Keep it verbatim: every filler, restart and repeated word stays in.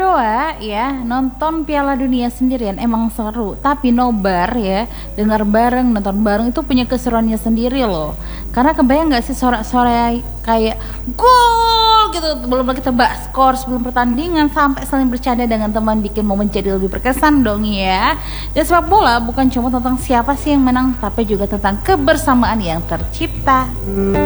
berdua ya nonton Piala Dunia sendirian emang seru, tapi nobar ya dengar bareng nonton bareng itu punya keseruannya sendiri loh. Karena kebayang nggak sih sore-sore kayak gol gitu, belum lagi tebak skor sebelum pertandingan sampai saling bercanda dengan teman bikin momen jadi lebih berkesan dong ya. Dan sepak bola bukan cuma tentang siapa sih yang menang, tapi juga tentang kebersamaan yang tercipta.